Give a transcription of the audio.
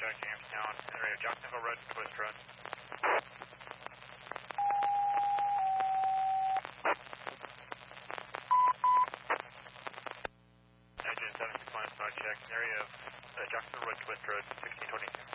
check, Jamestown, area of Jacksonville Road, Twist Road. Engine 761, check, area of Jacksonville Road, Twist Road, 1622.